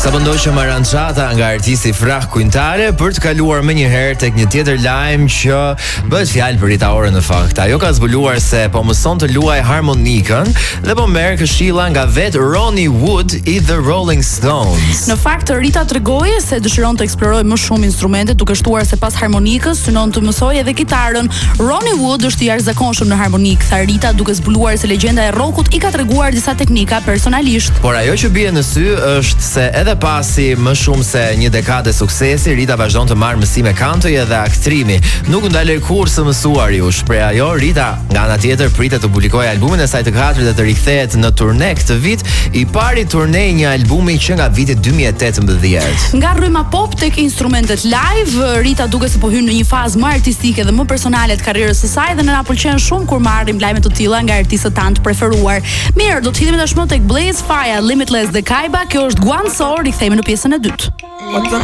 Sa bëndoj që Marançata nga artisti Frah Kujntare për të kaluar më një herë tek një tjetër lajm që bëhet fjalë për Rita Ora në fakt. Ajo ka zbuluar se po mëson të luaj harmonikën dhe po merr këshilla nga vet Ronnie Wood i The Rolling Stones. Në fakt Rita tregoi se dëshiron të eksplorojë më shumë instrumente, duke shtuar se pas harmonikës synon të mësojë edhe kitarën. Ronnie Wood është i jashtëzakonshëm në harmonikë, tha Rita, duke zbuluar se legjenda e rockut i ka treguar disa teknika personalisht. Por ajo që bie në sy është se edhe pasi më shumë se një dekadë suksesi, Rita vazhdon të marrë mësime kantoje dhe aktrimi. Nuk ndaloi kurrë së mësuari u shpreh ajo. Rita nga ana tjetër pritet të publikojë albumin e saj të katërt dhe të rikthehet në turne këtë vit, i pari turne një albumi që nga viti 2018. Nga rryma pop tek instrumentet live, Rita duket se po hyn në një fazë më artistike dhe më personale të karrierës së saj dhe na pëlqen shumë kur marrim lajme të tilla nga artistët tanë të preferuar. Mirë, do të hidhemi tashmë tek Blaze Fire, Limitless dhe Kaiba. Kjo është Guan So, rikthehemi në pjesën e dytë.